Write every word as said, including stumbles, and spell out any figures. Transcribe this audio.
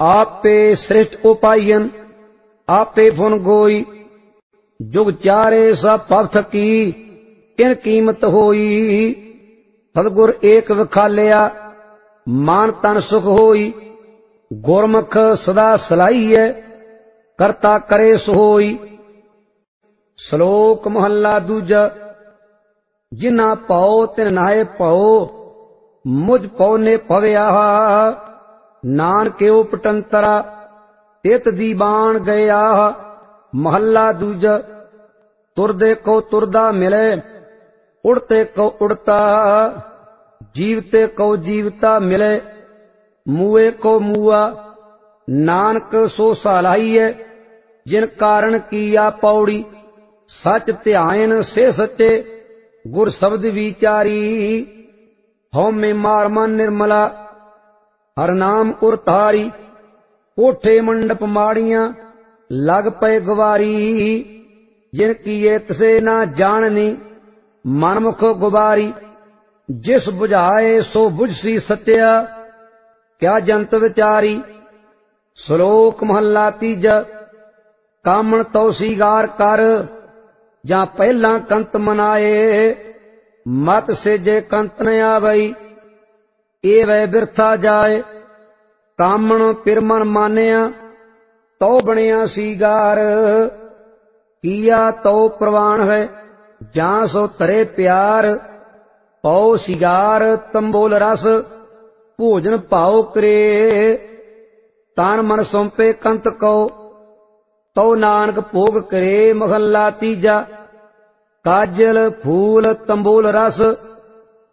आपे सृष्ट उपायन आपे फुन गोई। जुग चारे सब भगत की किन कीमत होई। सतगुर एक विखालिया मान तन सुख होई। गुरमुख सदा सलाहीए करता करे सोई। श्लोक महला दूजा। जिना पाओ तिन नाए पाओ मुझ पाओ ने पविया। नानकियो पटंतरा तित दीवान गया। महला दूजा। तुरदे को तुरदा मिले उड़ते को उड़ता। जीवते को जीवता मिले मुए को मुआ। नानक सो सलाहीए जिन कारण किया पौड़ी। सच ध्यान से सच्चे गुर शब्द विचारी। हौ में मार मन निर्मला हर नाम उरतारी। कोठे मंडप माड़ियां लग पे गवारी। जिन किए तसे ना जाननी मनमुख गुबारी। जिस बुझाए सो बुझसी सत्या क्या जंत विचारी। श्लोक महला तीजा। कामण तो सिगार कर ਜਾਂ ਪਹਿਲਾਂ ਕੰਤ ਮਨਾਏ। ਮਤ ਸੇਜੇ ਕੰਤ ਨ ਆਵਈ ਇਹ ਵੈ ਬਿਰਥਾ ਜਾਏ। ਕਾਮਣ ਪਿਰ ਮਨ ਮਾਨਿਆ ਤੋ ਬਣਿਆ ਸੀਗਾਰ। ਕੀਆ ਤੋ ਪ੍ਰਵਾਨ ਹੈ ਜਾਂ ਸੋ ਧਰੇ ਪਿਆਰ। ਪਉ ਸਿਗਾਰ ਤੰਬੋਲ ਰਸ ਭੋਜਨ ਭਾਉ ਕਰੇ। ਤਨ ਮਨ ਸੌਂਪੇ ਕੰਤ ਕੋ ਤਉ ਨਾਨਕ ਭੋਗ ਕਰੇ। ਮਹੱਲਾ ਤੀਜਾ। ਕਾਜਲ ਫੂਲ ਤੰਬੋਲ ਰਸ